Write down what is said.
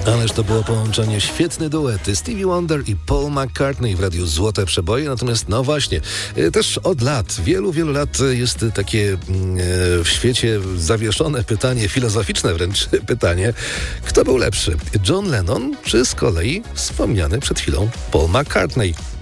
Ależ to było połączenie, świetny duet. Stevie Wonder i Paul McCartney w radiu Złote Przeboje. Natomiast no właśnie, też od lat, wielu lat jest takie w świecie zawieszone pytanie, filozoficzne wręcz pytanie, kto był lepszy? John Lennon czy z kolei wspomniany przed chwilą Paul McCartney?